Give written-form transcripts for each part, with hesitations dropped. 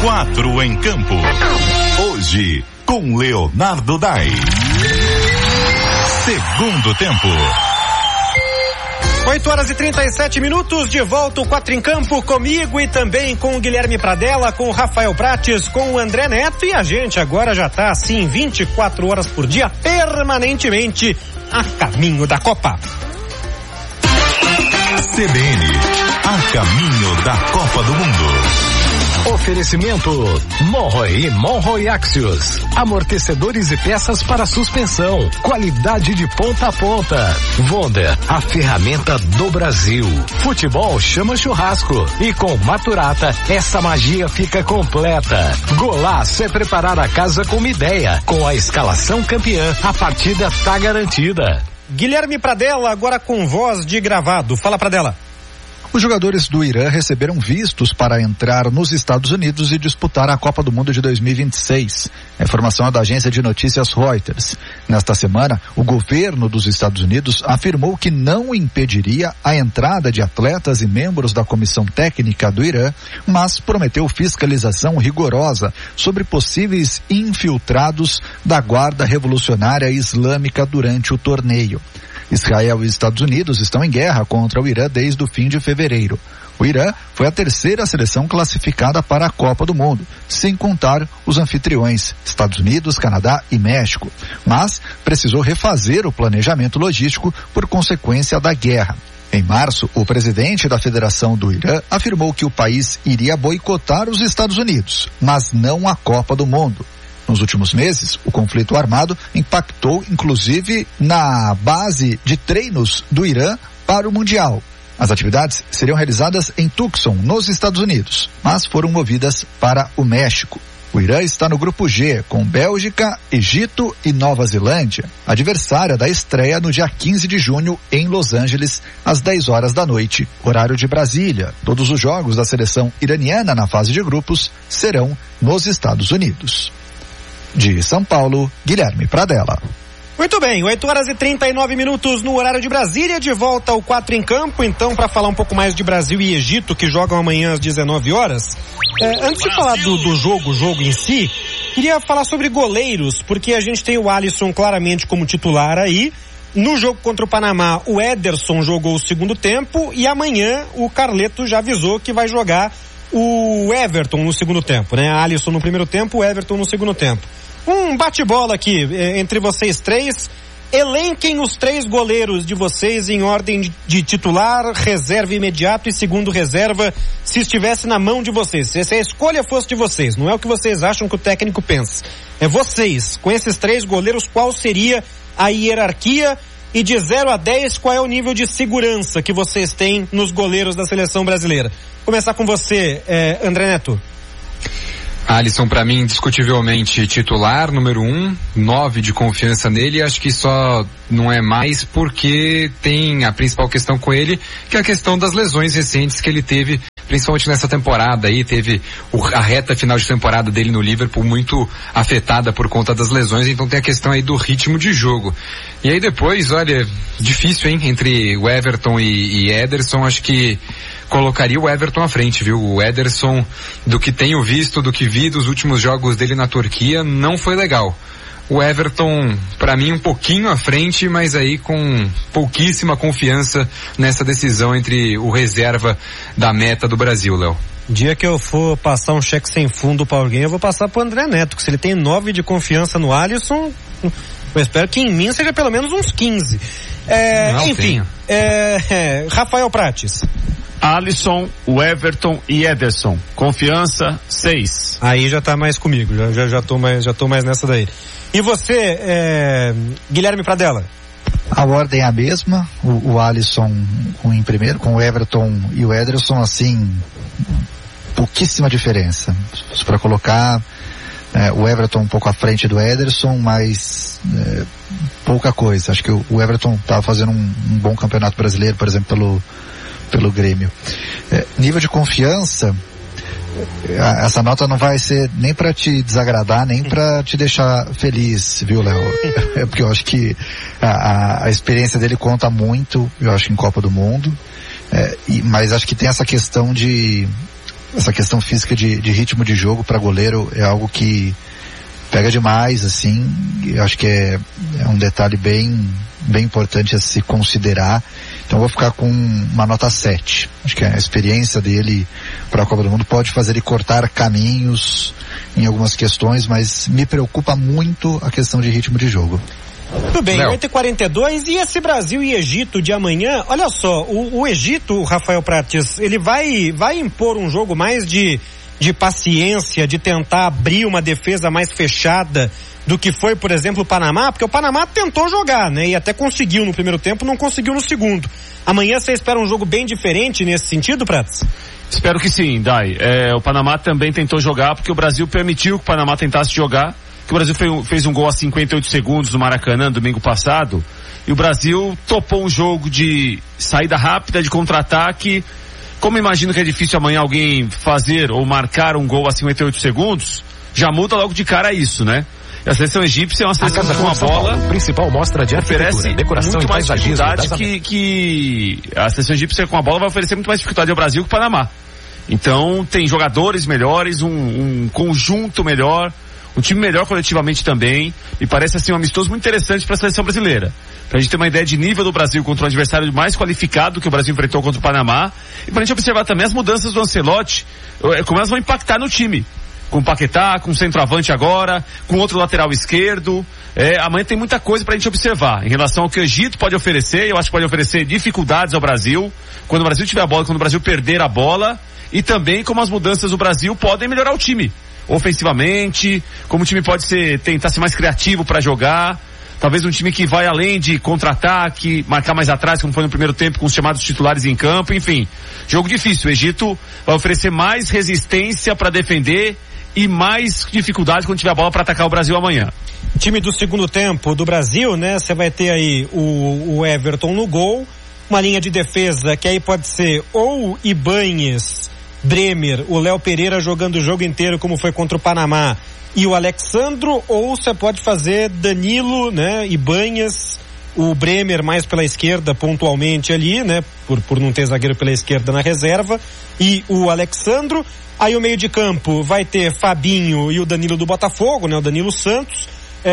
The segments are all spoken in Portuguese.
4 em Campo. Hoje, com Leonardo Dai. Segundo tempo. 8h37, de volta o 4 em Campo comigo e também com o Guilherme Pradella, com o Rafael Prates, com o André Neto, e a gente agora já tá assim 24 horas por dia, permanentemente a caminho da Copa. CBN, a caminho da Copa do Mundo. Oferecimento Monroe e Monroe Axios. Amortecedores e peças para suspensão. Qualidade de ponta a ponta. Wonder, a ferramenta do Brasil. Futebol chama churrasco. E com Maturata, essa magia fica completa. Golaço é preparar a casa com uma ideia. Com a escalação campeã, a partida tá garantida. Guilherme Pradella, agora com voz de gravado. Fala, Pradella. Os jogadores do Irã receberam vistos para entrar nos Estados Unidos e disputar a Copa do Mundo de 2026. A informação é da agência de notícias Reuters. Nesta semana, o governo dos Estados Unidos afirmou que não impediria a entrada de atletas e membros da comissão técnica do Irã, mas prometeu fiscalização rigorosa sobre possíveis infiltrados da Guarda Revolucionária Islâmica durante o torneio. Israel e Estados Unidos estão em guerra contra o Irã desde o fim de fevereiro. O Irã foi a terceira seleção classificada para a Copa do Mundo, sem contar os anfitriões, Estados Unidos, Canadá e México, mas precisou refazer o planejamento logístico por consequência da guerra. Em março, o presidente da Federação do Irã afirmou que o país iria boicotar os Estados Unidos, mas não a Copa do Mundo. Nos últimos meses, o conflito armado impactou inclusive na base de treinos do Irã para o Mundial. As atividades seriam realizadas em Tucson, nos Estados Unidos, mas foram movidas para o México. O Irã está no grupo G, com Bélgica, Egito e Nova Zelândia, adversária da estreia no dia 15 de junho em Los Angeles, às 10 horas da noite, horário de Brasília. Todos os jogos da seleção iraniana na fase de grupos serão nos Estados Unidos. De São Paulo, Guilherme Pradella. Muito bem, 8h39 no horário de Brasília, de volta ao 4 em Campo, então, para falar um pouco mais de Brasil e Egito, que jogam amanhã às 19 horas. Antes de falar do jogo em si, queria falar sobre goleiros, porque a gente tem o Alisson claramente como titular aí. No jogo contra o Panamá, o Ederson jogou o segundo tempo e amanhã o Carleto já avisou que vai jogar o Everton no segundo tempo, né? Alisson no primeiro tempo, o Everton no segundo tempo. Um bate-bola aqui entre vocês três. Elenquem os 3 goleiros de vocês em ordem de titular, reserva imediato e segundo reserva, se estivesse na mão de vocês. Se a escolha fosse de vocês, não é o que vocês acham que o técnico pensa. É vocês, com esses 3 goleiros, qual seria a hierarquia? E de 0 a 10, qual é o nível de segurança que vocês têm nos goleiros da seleção brasileira? Vou começar com você, André Neto. Alisson, pra mim, indiscutivelmente titular, número 1, 9 de confiança nele, acho que só não é mais porque tem a principal questão com ele, que é a questão das lesões recentes que ele teve, principalmente nessa temporada aí, teve a reta final de temporada dele no Liverpool muito afetada por conta das lesões, então tem a questão aí do ritmo de jogo. E aí depois, olha, difícil, hein, entre o Everton e Ederson, acho que colocaria o Everton à frente, viu? O Ederson, do que tenho visto, do que vi dos últimos jogos dele na Turquia, não foi legal. O Everton, pra mim, um pouquinho à frente, mas aí com pouquíssima confiança nessa decisão entre o reserva da meta do Brasil, Léo. Dia que eu for passar um cheque sem fundo pra alguém, eu vou passar pro André Neto, que se ele tem 9 de confiança no Alisson, eu espero que em mim seja pelo menos uns 15. Enfim, Rafael Prates. Alisson, o Everton e Ederson. Confiança, 6. Aí já tá mais comigo, já tô mais nessa daí. E você, Guilherme Pradella? A ordem é a mesma, o Alisson em primeiro, com o Everton e o Ederson, assim, pouquíssima diferença. Para colocar o Everton um pouco à frente do Ederson, mas pouca coisa. Acho que o Everton tá fazendo um bom campeonato brasileiro, por exemplo, pelo Grêmio. Nível de confiança, essa nota não vai ser nem para te desagradar, nem para te deixar feliz, viu, Léo? Porque eu acho que a experiência dele conta muito, eu acho, em Copa do Mundo, mas acho que tem essa questão de essa questão física de ritmo de jogo para goleiro é algo que pega demais, assim. Eu acho que é um detalhe bem importante a se considerar. Então eu vou ficar com uma nota 7. Acho que a experiência dele para a Copa do Mundo pode fazer ele cortar caminhos em algumas questões, mas me preocupa muito a questão de ritmo de jogo. Tudo bem, 8h42, e esse Brasil e Egito de amanhã? Olha só, o Egito, Rafael Prates, ele vai impor um jogo mais de paciência, de tentar abrir uma defesa mais fechada do que foi, por exemplo, o Panamá, porque o Panamá tentou jogar, né? E até conseguiu no primeiro tempo, não conseguiu no segundo. Amanhã você espera um jogo bem diferente nesse sentido, Prates? Espero que sim, Dai. O Panamá também tentou jogar, porque o Brasil permitiu que o Panamá tentasse jogar, que o Brasil fez um gol a 58 segundos no Maracanã, domingo passado, e o Brasil topou um jogo de saída rápida, de contra-ataque. Como imagino que é difícil amanhã alguém fazer ou marcar um gol a 58 segundos, já muda logo de cara isso, né? E a seleção egípcia é uma seleção com a bola, principal mostra de oferece decoração muito e mais dificuldade paisagismo que a seleção egípcia com a bola vai oferecer muito mais dificuldade ao Brasil que o Panamá. Então tem jogadores melhores, um conjunto melhor, um time melhor coletivamente também, e parece assim um amistoso muito interessante para a seleção brasileira. Pra gente ter uma ideia de nível do Brasil contra um adversário mais qualificado que o Brasil enfrentou contra o Panamá, e pra gente observar também as mudanças do Ancelotti, como elas vão impactar no time. Com o Paquetá, com o centroavante agora, com outro lateral esquerdo. Amanhã tem muita coisa pra gente observar em relação ao que o Egito pode oferecer. Eu acho que pode oferecer dificuldades ao Brasil, quando o Brasil tiver a bola, quando o Brasil perder a bola, e também como as mudanças do Brasil podem melhorar o time ofensivamente, como o time pode tentar ser mais criativo para jogar. Talvez um time que vai além de contra-ataque, marcar mais atrás, como foi no primeiro tempo, com os chamados titulares em campo, enfim. Jogo difícil. O Egito vai oferecer mais resistência para defender e mais dificuldade quando tiver a bola para atacar o Brasil amanhã. Time do segundo tempo do Brasil, né? Você vai ter aí o Everton no gol, uma linha de defesa que aí pode ser ou Ibanhes, Bremer, o Léo Pereira jogando o jogo inteiro como foi contra o Panamá, e o Alexandro, ou você pode fazer Danilo, né? Ibanhes, o Bremer mais pela esquerda pontualmente ali, né? Por não ter zagueiro pela esquerda na reserva, e o Alexandro. Aí o meio de campo vai ter Fabinho e o Danilo do Botafogo, né? O Danilo Santos.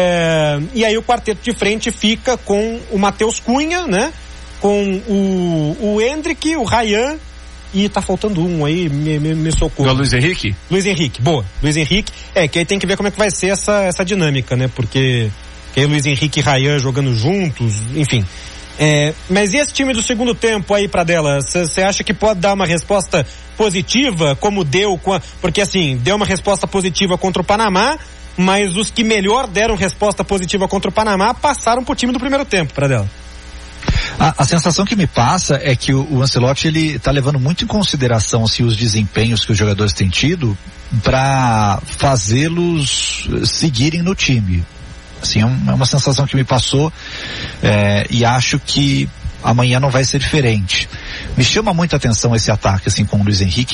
E aí o quarteto de frente fica com o Matheus Cunha, né? Com o Hendrick, o Ryan, e tá faltando um aí, me socorro. O Luiz Henrique? Luiz Henrique, boa. Luiz Henrique, que aí tem que ver como é que vai ser essa dinâmica, né? Porque aí Luiz Henrique e Ryan jogando juntos, enfim. Mas e esse time do segundo tempo aí, Pradella? Você acha que pode dar uma resposta positiva, como deu porque assim, deu uma resposta positiva contra o Panamá, mas os que melhor deram resposta positiva contra o Panamá passaram pro time do primeiro tempo, Pradella? A sensação que me passa é que o Ancelotti, ele tá levando muito em consideração assim, os desempenhos que os jogadores têm tido para fazê-los seguirem no time. Assim, é uma sensação que me passou, e acho que amanhã não vai ser diferente. Me chama muita atenção esse ataque assim com o Luiz Henrique,